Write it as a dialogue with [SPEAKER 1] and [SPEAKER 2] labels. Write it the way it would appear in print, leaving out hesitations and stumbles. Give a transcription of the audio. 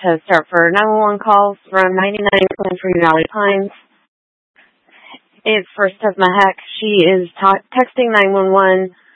[SPEAKER 1] to start for 911 calls from 99.3 Valley Pines. It's for Steph Mahek. She is texting 911